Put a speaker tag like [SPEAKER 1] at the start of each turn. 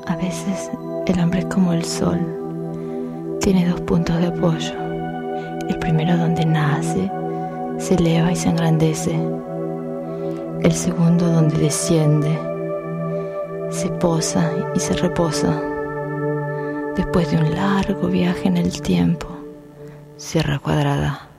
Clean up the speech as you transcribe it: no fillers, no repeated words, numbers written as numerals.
[SPEAKER 1] A veces el hombre es como el sol, tiene dos puntos de apoyo. El primero donde nace, se eleva y se engrandece. El segundo donde desciende, se posa y se reposa. Después de un largo viaje en el tiempo, Sierra Cuadrada.